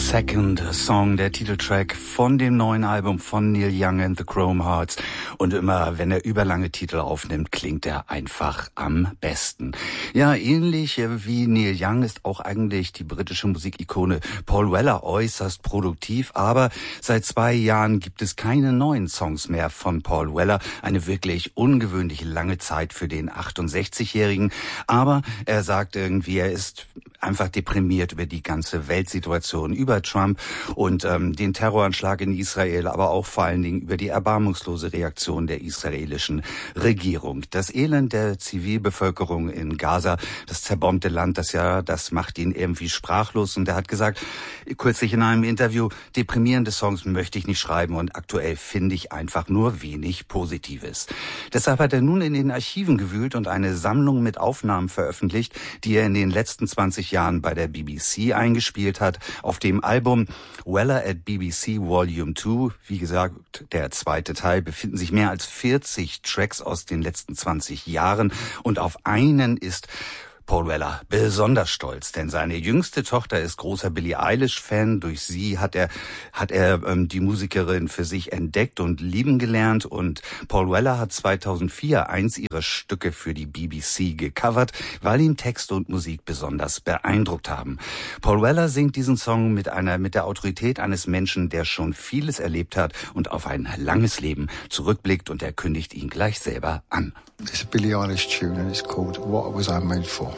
Second Song, der Titeltrack von dem neuen Album von Neil Young and the Chrome Hearts. Und immer, wenn er überlange Titel aufnimmt, klingt er einfach am besten. Ja, ähnlich wie Neil Young ist auch eigentlich die britische Musikikone Paul Weller äußerst produktiv. Aber seit 2 Jahren gibt es keine neuen Songs mehr von Paul Weller. Eine wirklich ungewöhnlich lange Zeit für den 68-Jährigen. Aber er sagt irgendwie, er ist einfach deprimiert über die ganze Weltsituation, über Trump und den Terroranschlag in Israel, aber auch vor allen Dingen über die erbarmungslose Reaktion der israelischen Regierung. Das Elend der Zivilbevölkerung in Gaza, das zerbombte Land, das macht ihn irgendwie sprachlos. Und er hat gesagt, kürzlich in einem Interview, deprimierende Songs möchte ich nicht schreiben und aktuell finde ich einfach nur wenig Positives. Deshalb hat er nun in den Archiven gewühlt und eine Sammlung mit Aufnahmen veröffentlicht, die er in den letzten 20 Jahren bei der BBC eingespielt hat. Auf dem Album Weller at BBC Volume 2, wie gesagt, der zweite Teil, befinden sich mehr als 40 Tracks aus den letzten 20 Jahren und auf einen ist Paul Weller besonders stolz, denn seine jüngste Tochter ist großer Billie Eilish-Fan. Durch sie hat er die Musikerin für sich entdeckt und lieben gelernt. Und Paul Weller hat 2004 eins ihrer Stücke für die BBC gecovert, weil ihn Text und Musik besonders beeindruckt haben. Paul Weller singt diesen Song mit der Autorität eines Menschen, der schon vieles erlebt hat und auf ein langes Leben zurückblickt. Und er kündigt ihn gleich selber an. It's a Billie Eilish tune and it's called What Was I Made For?